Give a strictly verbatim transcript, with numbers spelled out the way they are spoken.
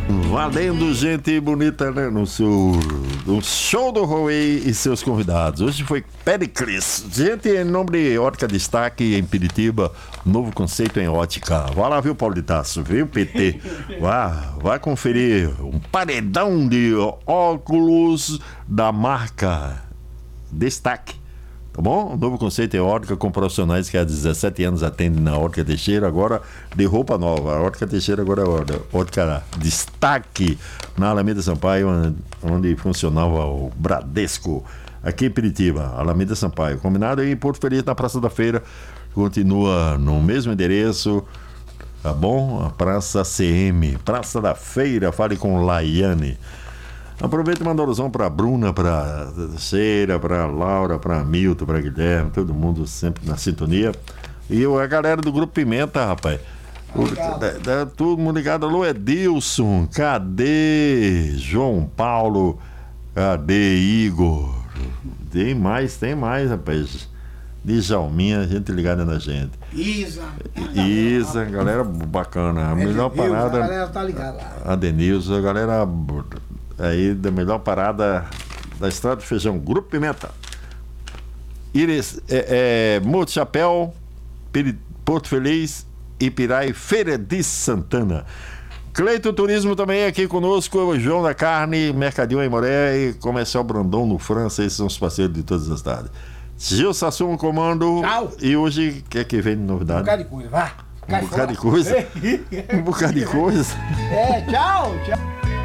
Valendo, gente bonita, né? No seu no show do Huawei e seus convidados. Hoje foi Pericles. Gente, em nome de Ótica Destaque em Piritiba, novo conceito em ótica. Vai lá, viu, Paulo de Tasso, viu, P T? Vai, vai conferir um paredão de óculos da marca Destaque. Tá bom? Um novo conceito em ótica com profissionais que há dezessete anos atendem na Ótica Teixeira, agora de roupa nova. A Ótica Teixeira agora é Ótica Destaque, na Alameda Sampaio, onde funcionava o Bradesco, aqui em Piritiba, Alameda Sampaio. Combinado aí em Porto Feliz, na Praça da Feira, continua no mesmo endereço, tá bom? A Praça C M, Praça da Feira, fale com Laiane. Aproveita e manda oração para Bruna, para Sheira, para Laura, para Milton, para Guilherme, todo mundo sempre na sintonia. E a galera do Grupo Pimenta, rapaz. O, da, da, todo mundo ligado. Alô, Edilson, cadê João Paulo? Cadê Igor? Tem mais, tem mais, rapaz. Djalminha, gente ligada na gente. Isa. Isa, galera bacana. A melhor parada. A galera tá ligada lá. A Denilson, a galera aí da melhor parada da Estrada do Feijão, Grupo Pimenta. Iris, é, é, Morro Chapéu, Piri, Porto Feliz, Ipirai, Feira de Santana. Cleito Turismo também aqui conosco, o João da Carne, Mercadinho em Moré e Comercial Brandão no França, esses são os parceiros de todas as tardes. Gil Sassum comando. Tchau. E hoje, o que é que vem de novidade? Um bocado de coisa, vá. Um bocado de coisa? Um bocado de coisa? É, tchau, tchau.